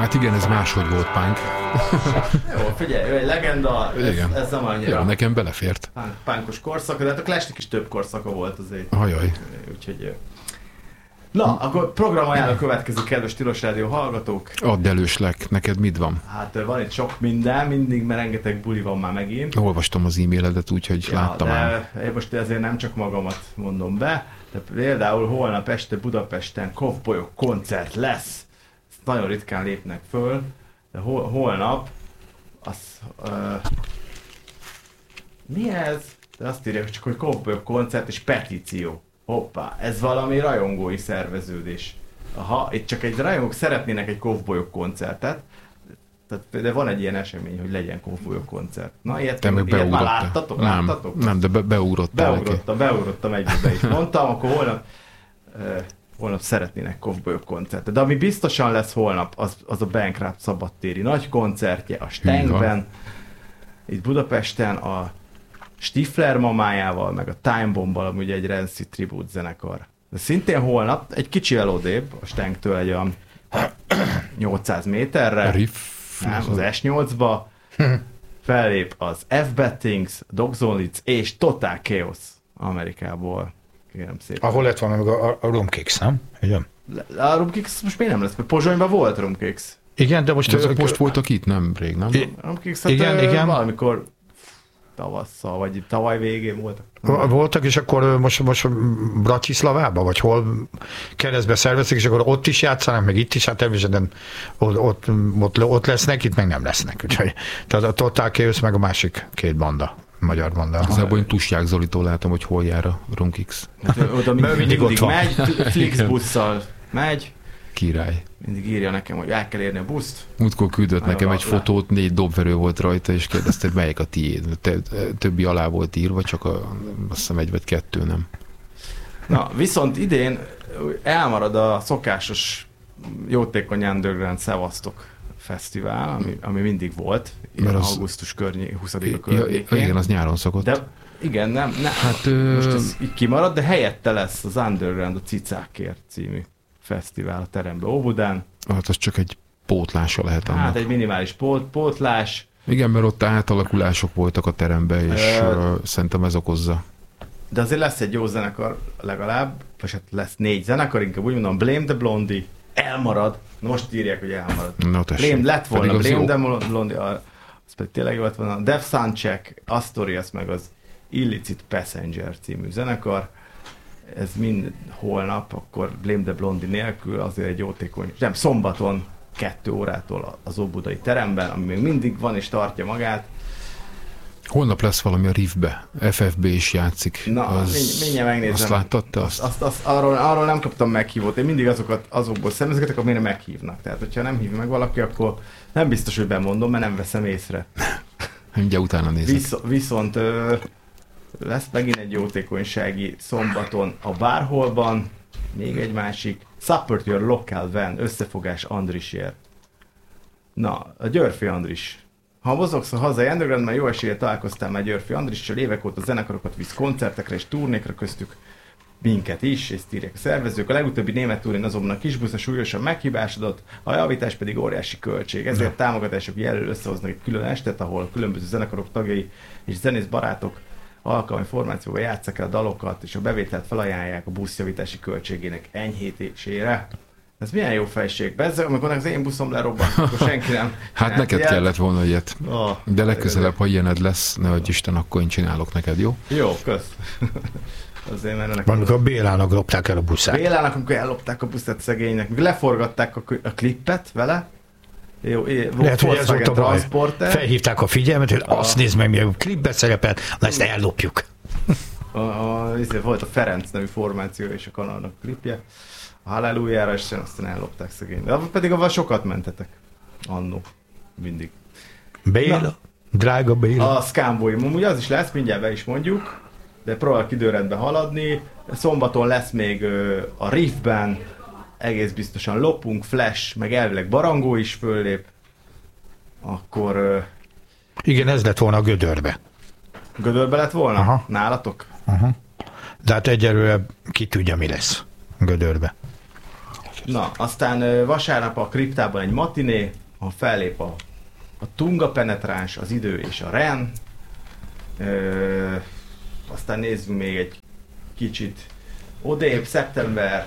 Hát igen, ez máshogy volt punk. Jó, figyelj, egy legenda, ez nem annyira. Ja, nekem belefért. Punkos korszak, de hát a Clashnek is több korszaka volt azért. Ajaj. Úgyhogy... Na, akkor programajánló következő, kedves Tilos Rádió hallgatók. Add előslek, neked mit van? Hát van itt sok minden, mindig, mert rengeteg buli van már megint. Olvastam az e-mailedet, úgyhogy láttam el. Én most ezért nem csak magamat mondom be, de például holnap este Budapesten Kovbolyok koncert lesz. Ezt nagyon ritkán lépnek föl, de holnap mi ez? De azt írják csak, hogy Kovbolyok koncert és petíció. Hoppá, ez valami rajongói szerveződés. Aha, itt csak egy rajongók szeretnének egy Kovbolyok koncertet, de van egy ilyen esemény, hogy legyen Kovbolyok koncert. Na, ilyet már láttatok? Nem, de beugrottam egybe be is mondtam, akkor holnap szeretnének Kovbolyok koncertet. De ami biztosan lesz holnap, az a Bankrupt szabadtéri nagy koncertje a Stenkben, itt Budapesten, a Stifler mamájával, meg a Time Bombbal, amúgy egy Rancid tribute zenekar. De szintén holnap, egy kicsivel odébb, a Stenktől egy olyan 800 méterre, nem, az S8-ba, fellép az F-Bettings, Dogs Only és Total Chaos Amerikából. Kérem szépen. Ahol lett volna meg a Rumkicks, nem? Igen. A Rumkicks most miért nem lesz? Pozsonyban volt Rumkicks. Igen, de most voltak itt, nem rég, nem? Rumkicks, hát igen. Valamikor tavasszal, vagy tavaly végén voltak. Voltak, és akkor most Bratislavában, vagy hol keresztbe szervezik, és akkor ott is játszanak, meg itt is, hát természetesen ott lesznek, itt meg nem lesznek. Úgyhogy, tehát a Total Chaos meg a másik két banda, magyar banda. Igazából én Tusják Zolitól látom, hogy hol jár a Rumkicks. Oda mindig ott van. Megy, Flixbusszal megy. Király. Mindig írja nekem, hogy el kell érni a buszt. Múltkor küldött nekem egy fotót, 4 dobverő volt rajta, és kérdezte, hogy melyik a tiéd. Többi alá volt írva, csak azt hiszem 1 vagy 2, nem. Na, viszont idén elmarad a szokásos Jótékony Underground Szevasztok Fesztivál, ami mindig volt, augusztus 20-a környékén. Igen, az nyáron szokott. De igen, nem hát, most ez így kimarad, de helyette lesz az Underground a Cicákért című fesztivál a terembe Óbudán. Hát az csak egy pótlása lehet annak. Hát egy minimális pótlás. Igen, mert ott átalakulások voltak a terembe, és szerintem ez okozza. De azért lesz egy jó zenekar legalább, vagy hát lesz 4 zenekar, inkább úgy mondom, Blame the Blondie, elmarad. Most írják, hogy elmarad. Blame lett volna, Blame the Blondie, az pedig tényleg jó lett volna. Death Soundcheck, Astorias, meg az Illicit Passenger című zenekar. Ez mind holnap, akkor Blame the Blondie nélkül azért egy jótékony, nem, szombaton 2 órától az óbudai teremben, ami még mindig van és tartja magát. Holnap lesz valami a Riffbe, FFB is játszik. Na, mindjárt megnézem. Azt láttad te azt? Arról nem kaptam meghívót, én mindig azokból szemezgetek, amire meghívnak. Tehát, hogyha nem hív meg valaki, akkor nem biztos, hogy bemondom, mert nem veszem észre. Mindjárt utána nézek. Viszont lesz megint egy jótékonysági szombaton a Bárholban, még egy másik, Support Your Local Van, összefogás Andrisért. Na, a Györfi Andris. Ha mozogsz a hazai undergroundban, jó esélye találkoztál már Györfi Andrissal, évek óta zenekarokat visz koncertekre és turnékra, köztük minket is, és írják a szervezők. A legutóbbi német túrén azonban a kisbusz a súlyosan meghibásodott, a javítás pedig óriási költség. Ezért támogatások jelöl összehoznak egy külön estet, ahol különböző zenekarok tagjai és zenész barátok alkalmi formációval játsszák el a dalokat, és a bevételt felajánlják a buszjavítási költségének enyhítésére. Ez milyen jó fejség. Bezzeg, amikor az én buszom lerobban, akkor senki nem. Hát neked kellett volna ilyet. De legközelebb, ha ilyened lesz, nehogy Isten, akkor én csinálok neked, jó? Jó, kösz. Azért, mert amikor Bélának lopták el a buszát. Bélának, amikor ellopták a buszát szegénynek, még leforgatták a klippet vele. Jó, lehet, hogy ez volt a baj. Felhívták a figyelmet, hogy azt nézd meg, mi a klipben szerepel, na ezt ellopjuk. Volt a Ferenc nevű formáció és a kanalnak klipje. A Hallelujára, és aztán ellopták szegény. De pedig avval sokat mentetek. Annó. Mindig. Béla. Drága Béla. A Scamboy. Ugye az is lesz, mindjárt be is mondjuk. De próbálok időrendbe haladni. Szombaton lesz még a Riffben, egész biztosan Lopunk, Flash, meg elvileg Barangó is föllép. Akkor... Igen, ez lett volna a Gödörbe. Gödörbe lett volna? Aha. Nálatok? Aha. De hát egyelőre ki tudja, mi lesz Gödörbe. Na, aztán vasárnap a kriptában egy matiné, ahol fellép a Tunga Penetráns, az Idő és a Ren. Aztán nézzünk még egy kicsit odébb, szeptember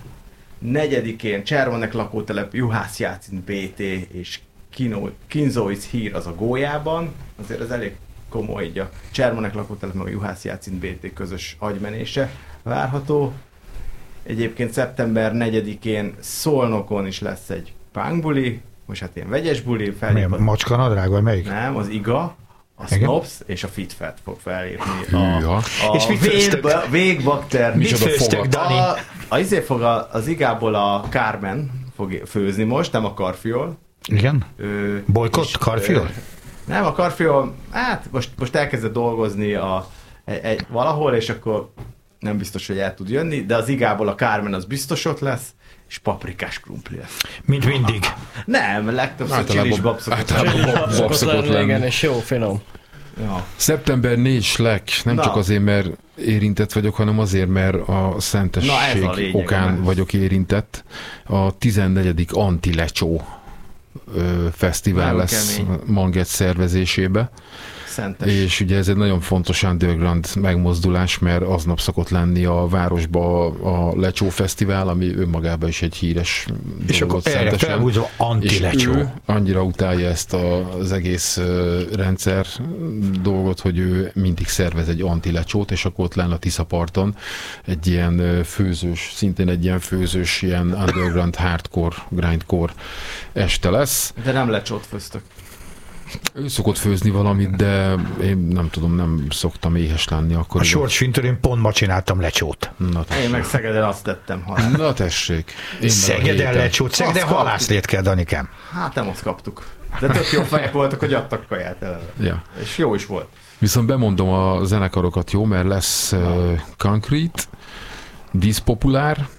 4-én Cservonek lakótelep, Juhász Jácin BT és Kinzoic hír az a Gólyában. Azért ez elég komoly, így a Cservonek lakótelep meg a Juhász Jácin BT közös agymenése várható. Egyébként szeptember 4-én Szolnokon is lesz egy punkbuli, most hát ilyen vegyes buli. Milyen macskanadrág, vagy melyik? Nem, az Iga, a Snops és a Fitfet fog felépni. És mit főztök? Végbakter. Mit főztök, Dani? Az Igából a Carmen fog főzni most, nem a Karfiol. Igen? Bolykott Karfiol? Nem, a Karfiol, hát most elkezdett dolgozni valahol, és akkor nem biztos, hogy el tud jönni, de az Igából a Carmen az biztos ott lesz, és paprikás krumpli lesz. Mint mindig. Nem, legtöbbször csilis babszokott. Babszokott lenni. Igen, és jó, finom. Ja. Szeptember 4 Slack, nem csak azért, mert érintett vagyok, hanem azért, mert a szentesség okán vagyok érintett. A 14. Anti-Lecsó fesztivál lesz Manget szervezésébe. Szentes. És ugye ez egy nagyon fontos underground megmozdulás, mert aznap szokott lenni a városba a Lecsó Fesztivál, ami önmagában is egy híres és dolgot akkor erre felhúzva Anti-Lecsó. És ő annyira utálja ezt az egész rendszer dolgot, hogy ő mindig szervez egy Anti-Lecsót, és akkor ott lenne a Tiszaparton egy ilyen főzős, szintén egy ilyen főzős, ilyen underground hardcore, grindcore este lesz. De nem lecsót főztök. Ő szokott főzni valamit, de én nem tudom, nem szoktam éhes lenni. Akkor a Sorcsfintől én pont ma csináltam lecsót. Én meg Szegeden azt tettem. Na tessék. Szegeden lecsót, Szegeden halászlét kell, Danikám. Hát nem azt kaptuk. De tök jó fejek voltak, hogy adtak kaját eleve. Ja. És jó is volt. Viszont bemondom a zenekarokat, jó, mert lesz Concrete, Dispopulár,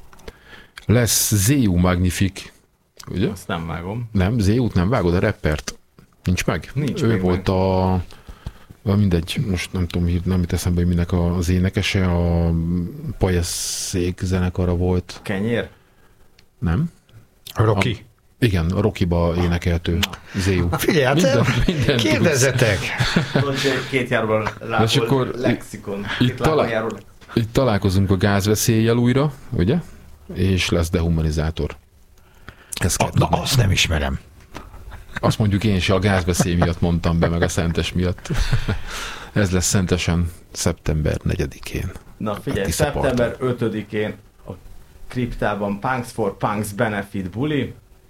lesz Zéu Magnifique, ugye? Azt nem vágom. Nem, Zéut nem vágod, a rappert. Nincs meg? Nincs ő meg volt mindegy, most nem tudom, nem jut eszembe, hogy minek az énekese, a Pajasszék zenekara volt. Kenyér? Nem? A Rocky? Igen, a Rocky-ba énekeltő Zéu. Figyelj, minden kérdezzetek! Két járóban rából lexikon. Itt találkozunk a Gázveszéllyel újra, ugye? És lesz Dehumanizátor. Na, azt nem ismerem. Azt mondjuk én se a Gázveszély miatt mondtam be, meg a Szentes miatt. Ez lesz Szentesen szeptember 4-én. Na figyelj, szeptember 5-én a kriptában Punks for Punks Benefit buli.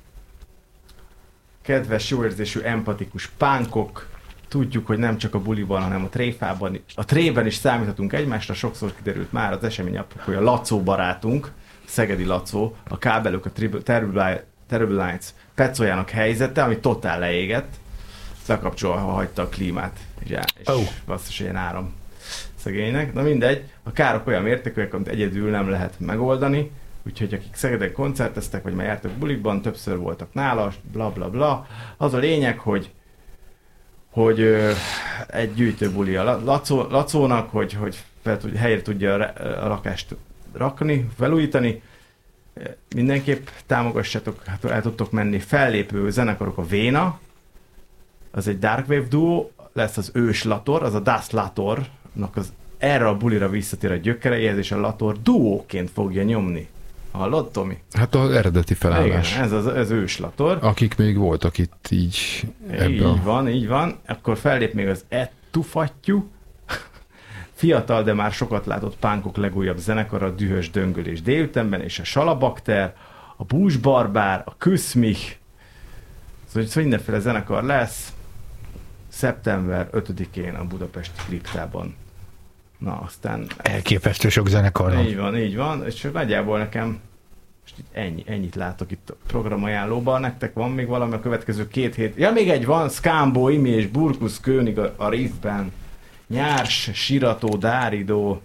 Kedves, jóérzésű, empatikus pánkok, tudjuk, hogy nem csak a buliban, hanem a tréfában, a trében is számíthatunk egymásra, sokszor kiderült már az esemény apropója Lacó barátunk, Szegedi Lacó, a kábelők, a Terrible Nights Pecoljának helyzete, ami totál leégett, bekapcsolva hagyta a klímát, és basszus, ilyen áram szegénynek. Na mindegy, a károk olyan mértékűek, amit egyedül nem lehet megoldani, úgyhogy akik Szegeden koncerteztek, vagy már jártak bulikban, többször voltak nála, bla bla bla. Az a lényeg, hogy egy gyűjtőbuli a Lacónak, hogy helyre tudja a lakást rakni, felújítani. Mindenképp támogassátok, hát el tudtok menni. Fellépő zenekarok a Véna, az egy Darkwave duo, lesz az Ős Lator, az a Das Latornak az erre a bulira visszatér a gyökereihez, és a Lator duóként fogja nyomni. Hallod, Tomi? Hát az eredeti felállás. Igen, ez Ős Lator. Akik még voltak itt így ebben. Így van. Akkor fellép még az Ettufattyú, fiatal, de már sokat látott pánkok legújabb zenekar, a Dühös Döngölés délütemben, és a Salabakter, a Bús Barbár, a Küszmich, szóval mindenféle zenekar lesz szeptember 5-én a budapesti kriptában. Na, aztán... Elképesztő sok zenekar van. Így van, és nagyjából nekem most itt ennyit látok itt a programajánlóban. Nektek van még valami a következő 2 hét? Ja, még egy van, Skámbó, Imi és Burkusz König a Riffben. Nyárs, Sirató, Dáridó,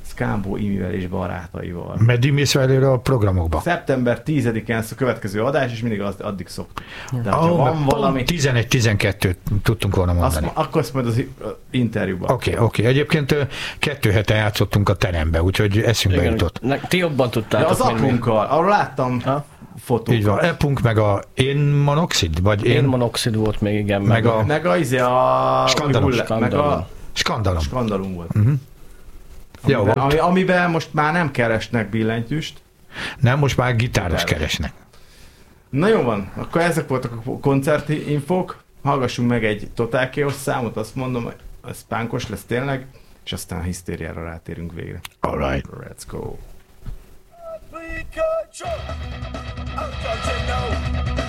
Szkámbó Imivel és barátaival. Meddig mész előre a programokba? Szeptember 10-én lesz a következő adás, és mindig addig szoktuk. De ha van valami... 11-12 tudtunk volna mondani. Akkor azt majd az interjúban. Oké. Egyébként 2 hete játszottunk a terembe, úgyhogy eszünkbe jutott. Ti jobban tudtátok. De az apunkkal, arról láttam fotókat. Így van, Epunk meg a Én Monoxid? Vagy Én Monoxid volt még, igen. Meg a Skandalom. Skandalum volt. Jó, amiben most már nem keresnek billentyűst. Nem, most már gitáros keresnek. Na jó van, akkor ezek voltak a koncerti infók. Hallgassunk meg egy Total Chaos számot, azt mondom, ez pánkos lesz tényleg, és aztán a hisztériára rátérünk végre. Alright. Let's go. Pikachu, oh, don't you know?